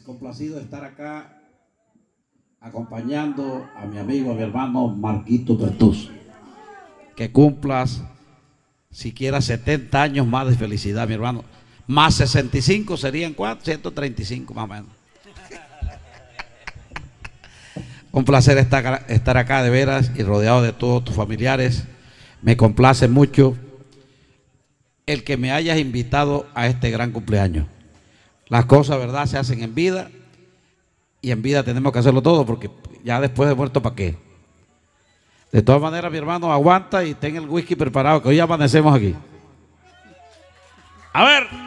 complacido de estar acá acompañando a mi amigo, a mi hermano Marquito Bertuz. Que cumplas siquiera 70 años más de felicidad, mi hermano. Más 65 serían ¿cuánto? 135 más o menos. Un placer estar acá de veras y rodeado de todos tus familiares. Me complace mucho el que me hayas invitado a este gran cumpleaños. Las cosas, ¿verdad?, se hacen en vida y en vida tenemos que hacerlo todo porque ya después de muerto, ¿para qué? De todas maneras, mi hermano, aguanta y ten el whisky preparado que hoy amanecemos aquí. A ver.